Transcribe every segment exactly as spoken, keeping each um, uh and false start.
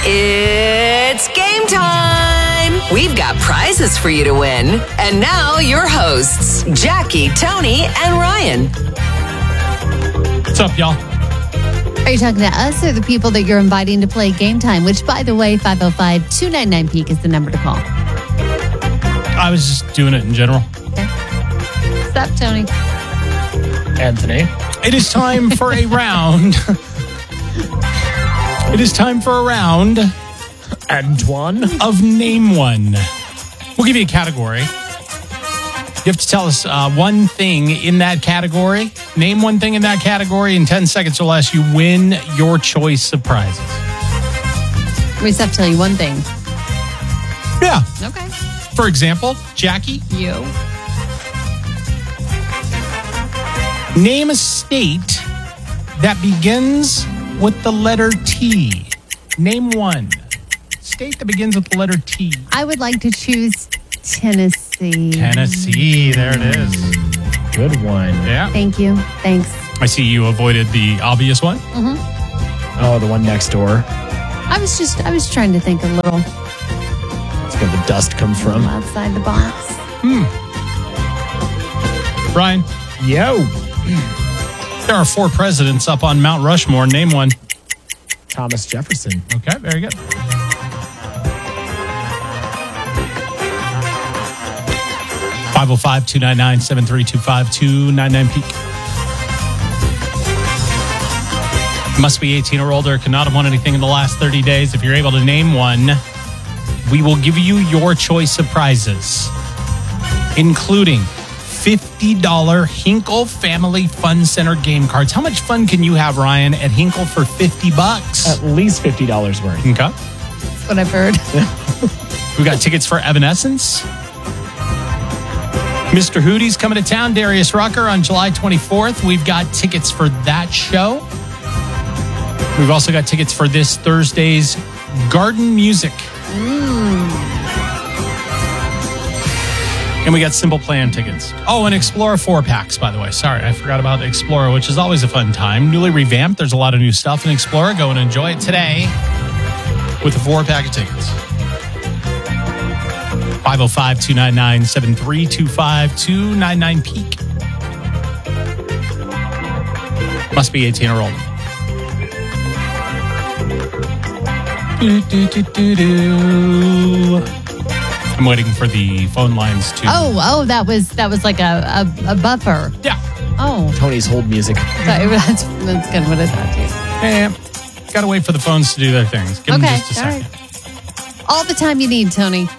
It's game time! We've got prizes for you to win. And now your hosts, Jackie, Tony, and Ryan. What's up, y'all? Are you talking to us or the people that you're inviting to play Game Time? Which, by the way, five oh five, two nine nine, P E A K is the number to call. I was just doing it in general. Okay. What's up, Tony? Anthony. It is time for a round. It is time for a round Antoine. of Name One. We'll give you a category. You have to tell us uh, one thing in that category. Name one thing in that category. In ten seconds or less, you win your choice of prizes. We just have to tell you one thing. Yeah. Okay. For example, Jackie, You. name a state that begins with the letter T. Name one. State that begins with the letter T. I would like to choose Tennessee. Tennessee. There it is. Good one. Yeah. Thank you. Thanks. I see you avoided the obvious one. Oh, the one next door. I was just, I was trying to think a little That's where the dust comes from. outside the box. Brian, Yo. there are four presidents up on Mount Rushmore. Name one. Thomas Jefferson. Okay, very good. five oh five, two nine nine, seven three two five, two nine nine P E A K. Must be eighteen or older. Cannot have won anything in the last thirty days. If you're able to name one, we will give you your choice of prizes, including fifty dollars Hinkle Family Fun Center game cards. How much fun can you have, Ryan, at Hinkle for fifty bucks? At least fifty dollars worth. Okay. That's what I've heard. We got tickets for Evanescence. Mister Hootie's coming to town, Darius Rucker, on July twenty-fourth. We've got tickets for that show. We've also got tickets for this Thursday's Garden Music. And we got Simple Plan tickets. Oh, and Explorer four packs, by the way. Sorry, I forgot about Explorer, which is always a fun time. Newly revamped. There's a lot of new stuff in Explorer. Go and enjoy it today with a four pack of tickets. five oh five, two nine nine, seven three two five, two nine nine P E A K. Must be eighteen or older. Do, do, do, do, do. I'm waiting for the phone lines to... Oh, oh, that was that was like a, a, a buffer. Yeah. Oh, Tony's hold music. sorry, that's that's kind of what I thought too. Yeah. Got to wait for the phones to do their things. Give them Okay, just a all second. right. All the time you need, Tony.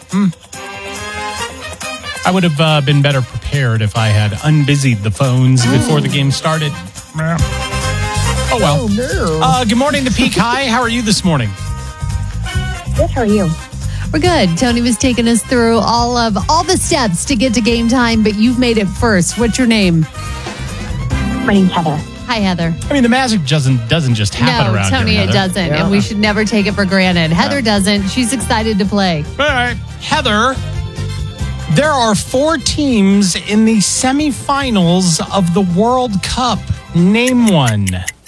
I would have uh, been better prepared if I had unbusied the phones before the game started. Oh, well. Oh, no. Uh, good morning to Peak High. How are you this morning? Good, how are you? We're good. Tony was taking us through all of all the steps to get to Game Time, but you've made it first. What's your name? My name's Heather. Hi, Heather. I mean, the magic doesn't doesn't just happen No, around Tony, here, it Heather. doesn't, Yeah. and we should never take it for granted. Heather doesn't. She's excited to play. All right. Heather, there are four teams in the semifinals of the World Cup. Name one.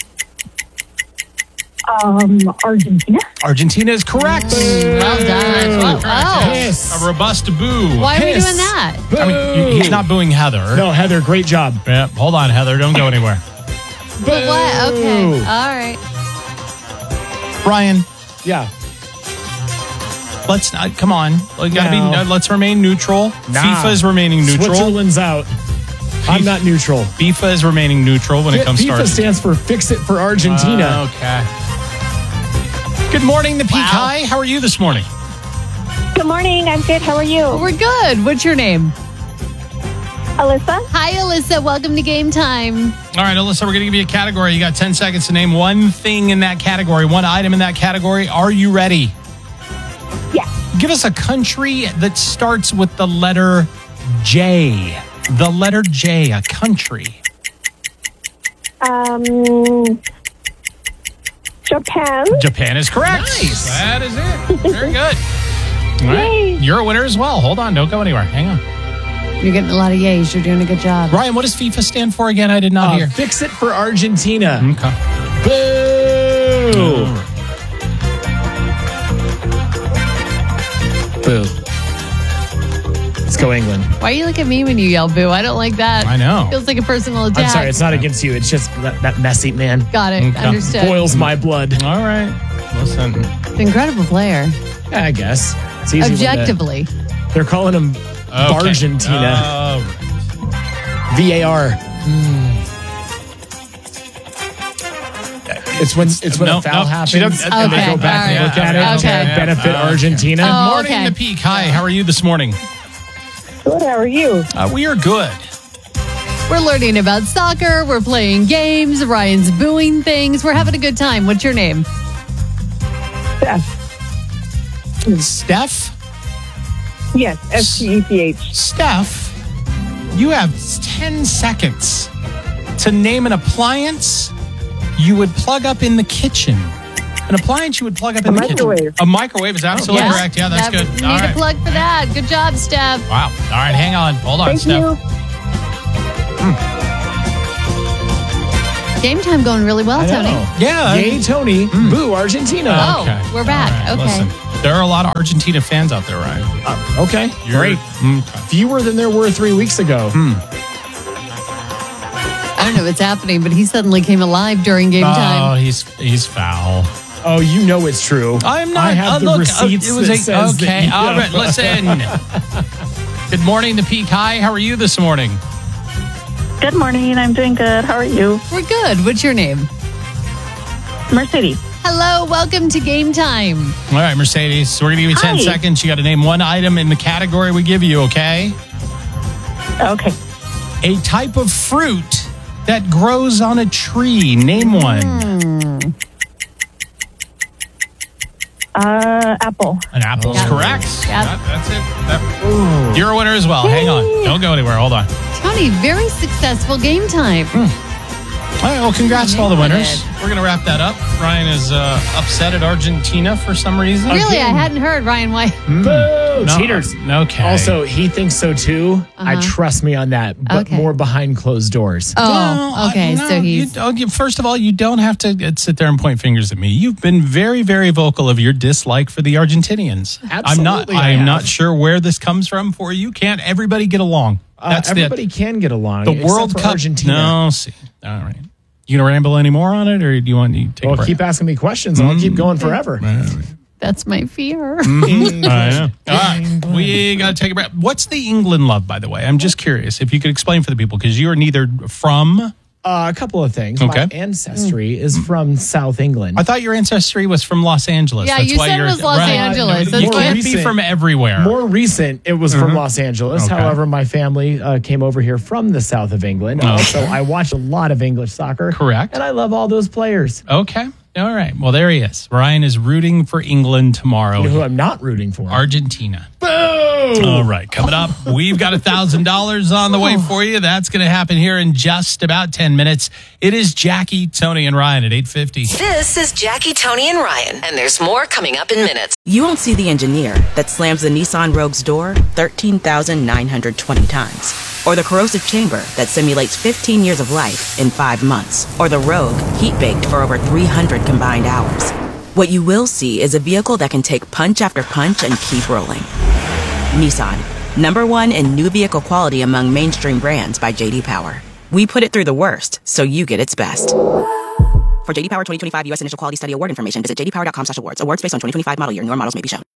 Um, Argentina. Argentina is correct. Well done. Oh, oh. Yes. A robust boo. Why are we Piss. doing that? I mean, you- he's not booing Heather. No, Heather, great job. Yeah, hold on, Heather. Don't go anywhere. But what? Okay. All right. Brian, Yeah. let's not. Come on. We gotta be. No. Uh, let's remain neutral. Nah. FIFA is remaining neutral. Switzerland's out. I'm not neutral. FIFA is remaining neutral when it comes to FIFA Argentina. stands for Fix It for Argentina. Okay. Good morning, the Peak High. How are you this morning? Good morning, I'm good. How are you? We're good. What's your name? Alyssa? Hi, Alyssa. Welcome to Game Time. All right, Alyssa, we're going to give you a category. You got ten seconds to name one thing in that category, one item in that category. Are you ready? Yes. Give us a country that starts with the letter J. The letter J, a country. Um, Japan. Japan is correct. Nice. That is it. Very good. All right. Yay. You're a winner as well. Hold on. Don't go anywhere. Hang on. You're getting a lot of yays. You're doing a good job. Ryan, what does FIFA stand for again? I did not Uh, hear. Fix It for Argentina. Okay. Boo! Boo. Let's go England. Why you look at me when you yell boo? I don't like that. I know. Feels like a personal attack. I'm sorry, it's not against you. It's just that, that messy man. Got it. Okay. Understood. Boils my blood. All right. Listen. Incredible player. Yeah, I guess. It's easy when the- Objectively. they're calling him Argentina. Oh, V A R. It's when it's when No, a foul no, happens she doesn't- and they Okay, go back all and right. look at it Okay. to Okay. benefit Okay. Argentina. Oh, morning, okay. the Peak. Hi, how are you this morning? Good, how are you? Uh, we are good. We're learning about soccer. We're playing games. Ryan's booing things. We're having a good time. What's your name? Steph. Steph? Yes, S T E P H. Steph, you have ten seconds to name an appliance you would plug up in the kitchen. An appliance you would plug up in A the kitchen. microwave. A microwave is absolutely Yeah. correct. Yeah, that's That- good. Need All a right. plug for that. Good job, Steph. Wow. All right, hang on. Hold on, Thank Steph. you. Game time going really well, I Tony. know. Yeah. Yay, Tony. Boo, Argentina. Oh, we're back. All right, Okay. Listen, there are a lot of Argentina fans out there, Ryan. Uh, okay, You're- great. Okay. Fewer than there were three weeks ago. I don't know what's happening, but he suddenly came alive during game Oh, time. he's he's foul. Oh, you know it's true. I'm not. I have uh, the look, uh, receipts it was that a, says that okay. you All know. right, listen. Good morning, the Peak. Hi, how are you this morning? Good morning, I'm doing good. How are you? We're good. What's your name? Mercedes. Hello. Welcome to game time. All right, Mercedes. We're gonna give you ten Hi. seconds. You got to name one item in the category we give you. Okay. Okay. A type of fruit that grows on a tree. Name one. Uh, Apple. An apple is Yeah. correct. Yeah. That- that's it. That- you're a winner as well. Hang on. Don't go anywhere. Hold on. Tony, very successful game time. All right, well, congrats to all the Nailed winners. it. We're going to wrap that up. Ryan is uh, upset at Argentina for some reason. Really, I Again. hadn't heard Ryan White. Boo, No, cheaters. Okay. Also, he thinks so too. I Uh-huh. trust me on that, but Okay. more behind closed doors. Oh, Well, okay. I- So no, he's. you, okay, first of all, you don't have to uh, sit there and point fingers at me. You've been very, very vocal of your dislike for the Argentinians. I'm not. Absolutely, I I'm have. not sure where this comes from for you. Can't everybody get along? Uh, That's everybody the, can get along. the except World for Cup. Argentina. No, see. All right. You gonna ramble any more on it, or do you want to take? Well, a break? keep asking me questions, and I'll keep going forever. That's my fear. I know. All right, we got to take a break. What's the England love, by the way? I'm just curious if you could explain for the people because you are neither from. Uh, a couple of things. Okay. My ancestry is from South England. I thought your ancestry was from Los Angeles. Yeah, That's you why said it you're, was Los right. Angeles. You That's can't why- be Recent- from everywhere. More recent, it was from Los Angeles. Okay. However, my family uh, came over here from the south of England. Okay. Also, I watch a lot of English soccer. Correct. And I love all those players. Okay. All right. Well, there he is. Ryan is rooting for England tomorrow. You know who I'm not rooting for? Argentina. Boom! All right. Coming up, we've got one thousand dollars on the way for you. That's going to happen here in just about ten minutes. It is Jackie, Tony, and Ryan at eight fifty. This is Jackie, Tony, and Ryan, and there's more coming up in minutes. You won't see the engineer that slams the Nissan Rogue's door thirteen thousand nine hundred twenty times. Or the corrosive chamber that simulates fifteen years of life in five months. Or the Rogue heat-baked for over three hundred combined hours. What you will see is a vehicle that can take punch after punch and keep rolling. Nissan, number one in new vehicle quality among mainstream brands by J D Power. We put it through the worst, so you get its best. For J D Power twenty twenty-five U S Initial Quality Study Award information, visit j d power dot com slash awards. Awards based on twenty twenty-five model year. Newer models may be shown.